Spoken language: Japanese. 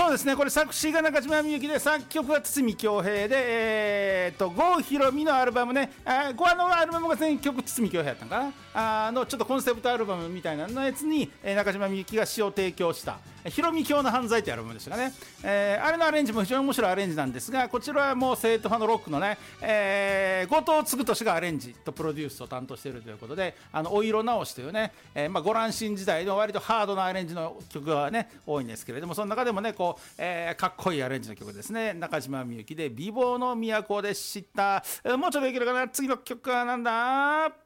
そうですね、これ作詞が中島みゆきで作曲は堤恭平で、郷ひろみのアルバムね、このアルバムが全曲堤恭平やったんかなのちょっとコンセプトアルバムみたいなのやつに、中島みゆきが詩を提供したひろみ教の犯罪というアルバムでしたかね、あれのアレンジも非常に面白いアレンジなんですが、こちらはもう正統派のロックのね、後藤嗣俊がアレンジとプロデュースを担当しているということで、お色直しというね、ご乱心時代の割とハードなアレンジの曲がね多いんですけれども、その中でもねこう、かっこいいアレンジの曲ですね。中島みゆきで美貌の都でした。もうちょっといけるかな。次の曲はなんだ。